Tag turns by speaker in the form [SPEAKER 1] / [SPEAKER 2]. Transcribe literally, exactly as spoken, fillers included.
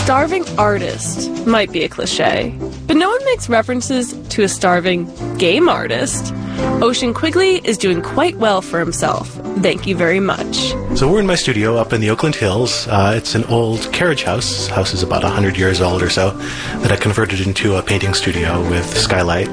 [SPEAKER 1] starving artist might be a cliche, but no one makes references to a starving game artist. Ocean Quigley is doing quite well for himself. Thank you very much.
[SPEAKER 2] So we're in my studio up in the Oakland Hills. Uh, it's an old carriage house. The house is about one hundred years old or so, that I converted into a painting studio with skylight.